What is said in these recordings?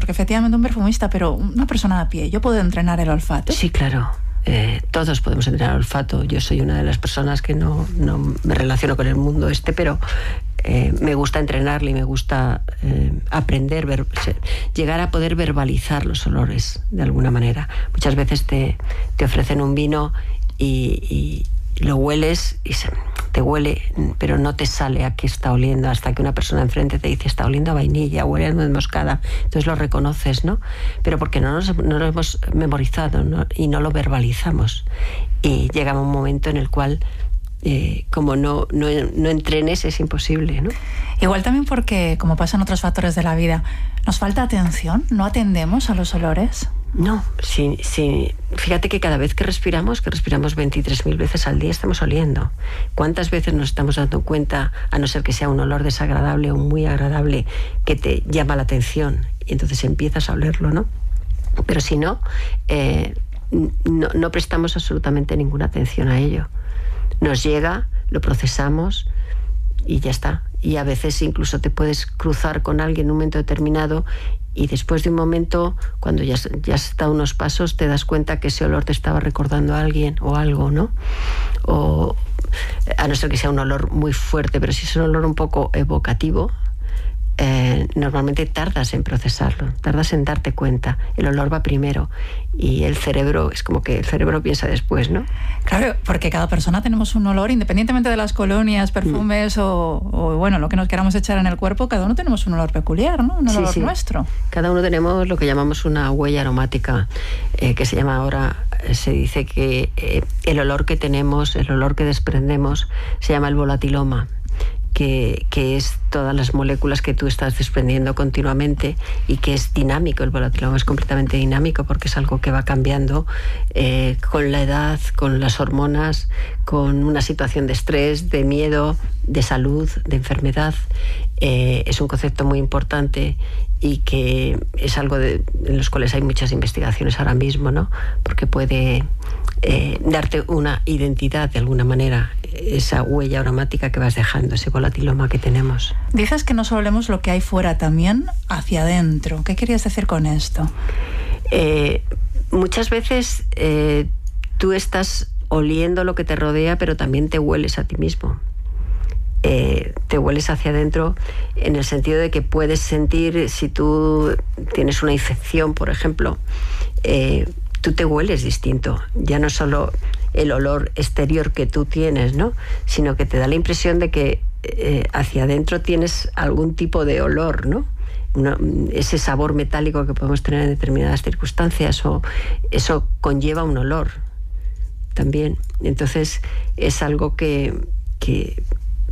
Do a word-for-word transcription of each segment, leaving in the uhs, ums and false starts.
porque efectivamente un perfumista, pero una persona a pie, ¿yo puedo entrenar el olfato? Sí, claro. Eh, todos podemos entrenar el olfato. Yo soy una de las personas que no, no me relaciono con el mundo este, pero eh, me gusta entrenarle y me gusta eh, aprender, ver, llegar a poder verbalizar los olores de alguna manera. Muchas veces te, te ofrecen un vino y, y lo hueles y se, te huele, pero no te sale a qué está oliendo hasta que una persona enfrente te dice está oliendo a vainilla, huele a nuez moscada, entonces lo reconoces, ¿no? Pero porque no, nos, no lo hemos memorizado, ¿no? Y no lo verbalizamos. Y llega un momento en el cual Eh, como no, no, no entrenes es imposible, ¿no? Igual también porque, como pasa en otros factores de la vida, ¿nos falta atención? ¿No atendemos a los olores? No, sí, sí. Fíjate que cada vez que respiramos, que respiramos veintitrés mil veces al día, estamos oliendo. ¿Cuántas veces nos estamos dando cuenta, a no ser que sea un olor desagradable o muy agradable, que te llama la atención y entonces empiezas a olerlo, ¿no? Pero si no, eh, no, no prestamos absolutamente ninguna atención a ello. Nos llega, lo procesamos y ya está. Y a veces incluso te puedes cruzar con alguien en un momento determinado y después de un momento, cuando ya, ya has estado unos pasos, te das cuenta que ese olor te estaba recordando a alguien o algo, ¿no? O a no ser que sea un olor muy fuerte, pero si es un olor un poco evocativo, Eh, normalmente tardas en procesarlo, tardas en darte cuenta. El olor va primero y el cerebro, es como que el cerebro piensa después, ¿no? Claro, porque cada persona tenemos un olor, independientemente de las colonias, perfumes mm. o, o, bueno, lo que nos queramos echar en el cuerpo, cada uno tenemos un olor peculiar, ¿no? Un olor sí, sí. nuestro. Cada uno tenemos lo que llamamos una huella aromática, eh, que se llama ahora, se dice que eh, el olor que tenemos, el olor que desprendemos, se llama el volatiloma. Que, que es todas las moléculas que tú estás desprendiendo continuamente y que es dinámico. El volatiloma es completamente dinámico porque es algo que va cambiando eh, con la edad, con las hormonas, con una situación de estrés, de miedo, de salud, de enfermedad. Eh, es un concepto muy importante y que es algo de, en los cuales hay muchas investigaciones ahora mismo, ¿no? Porque puede eh, darte una identidad de alguna manera, esa huella aromática que vas dejando, ese volatiloma que tenemos. Dices que no solo olemos lo que hay fuera, también hacia adentro. ¿Qué querías decir con esto? Eh, muchas veces eh, tú estás oliendo lo que te rodea, pero también te hueles a ti mismo. Eh, te hueles hacia adentro en el sentido de que puedes sentir, si tú tienes una infección, por ejemplo, eh, tú te hueles distinto. Ya no solo el olor exterior que tú tienes, ¿no? Sino que te da la impresión de que eh, hacia adentro tienes algún tipo de olor, ¿no? Una, ese sabor metálico que podemos tener en determinadas circunstancias, o eso conlleva un olor también. Entonces es algo que, que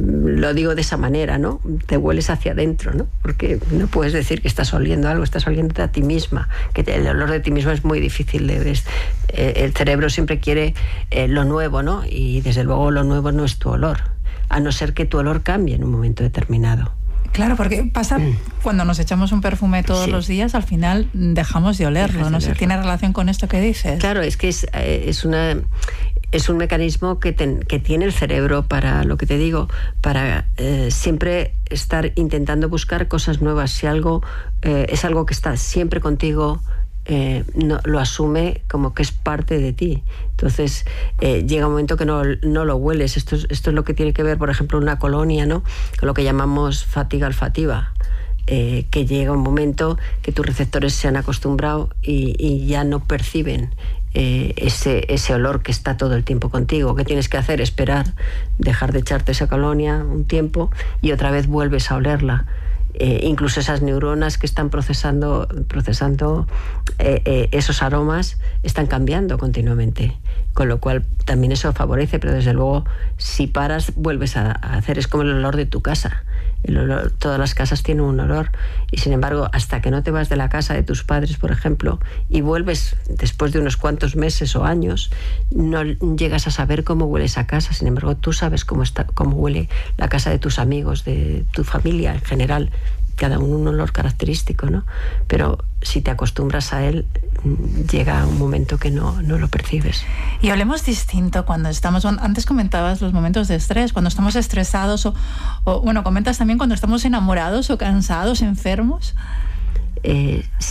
lo digo de esa manera, ¿no? Te hueles hacia adentro, ¿no? Porque no puedes decir que estás oliendo algo, estás oliéndote a ti misma, que el olor de ti misma es muy difícil de ver. El cerebro siempre quiere eh, lo nuevo, ¿no? Y desde luego lo nuevo no es tu olor, a no ser que tu olor cambie en un momento determinado. Claro, porque pasa mm. cuando nos echamos un perfume todos sí. los días, al final dejamos de olerlo, Dejas ¿no? De olerlo. ¿Tiene relación con esto que dices? Claro, es que es, es una... Es un mecanismo que, ten, que tiene el cerebro para, lo que te digo, para eh, siempre estar intentando buscar cosas nuevas. Si algo eh, es algo que está siempre contigo, eh, no, lo asume como que es parte de ti. Entonces eh, llega un momento que no, no lo hueles. Esto es, esto es lo que tiene que ver, por ejemplo, una colonia, ¿no? Con lo que llamamos fatiga olfativa. Eh, que llega un momento que tus receptores se han acostumbrado y, y ya no perciben eh, ese, ese olor que está todo el tiempo contigo. ¿Qué tienes que hacer? Esperar, dejar de echarte esa colonia un tiempo y otra vez vuelves a olerla. Eh, incluso esas neuronas que están procesando, procesando eh, eh, esos aromas están cambiando continuamente, con lo cual también eso favorece, pero desde luego si paras vuelves a, a hacer, es como el olor de tu casa. El olor, todas las casas tienen un olor y sin embargo hasta que no te vas de la casa de tus padres, por ejemplo, y vuelves después de unos cuantos meses o años, no llegas a saber cómo huele esa casa. Sin embargo tú sabes cómo está, cómo huele la casa de tus amigos, de tu familia en general, cada uno un olor característico, ¿no? Pero si te acostumbras a él, llega un momento que no, no lo percibes. Y olemos distinto cuando estamos... Antes comentabas los momentos de estrés, cuando estamos estresados o, o bueno, comentas también cuando estamos enamorados o cansados, enfermos. Eh,